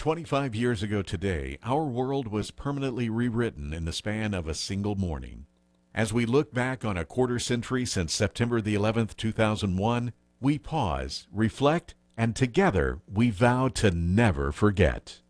25 years ago today, our world was permanently rewritten in the span of a single morning. As we look back on a quarter century since September the 11th, 2001, we pause, reflect, and together we vow to never forget.